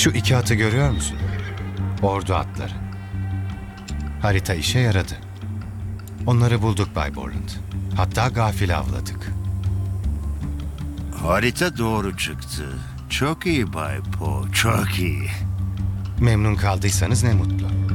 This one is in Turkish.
Şu iki atı görüyor musun? Ordu atları. Harita işe yaradı. Onları bulduk Bay Borland. Hatta gafil avladık. Harita doğru çıktı. Çok iyi Bay Poe, çok iyi. Memnun kaldıysanız ne mutlu.